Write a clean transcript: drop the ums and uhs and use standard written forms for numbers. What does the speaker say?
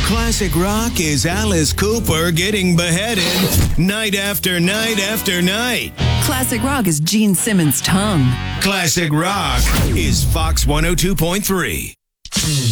Classic rock is Alice Cooper getting beheaded night after night after night. Classic rock is Gene Simmons' tongue. Classic rock is Fox 102.3.